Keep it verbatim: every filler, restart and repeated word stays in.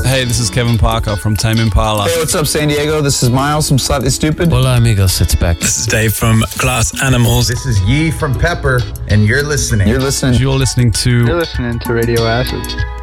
Hey, this is Kevin Parker from Tame Impala. Hey, what's up, San Diego? This is Miles from Slightly Stupid. Hola, amigos. It's Beck. This is Dave from Glass Animals. This is Yee from Pepper, and you're listening. You're listening. You're listening to... You're listening to Radio Acid.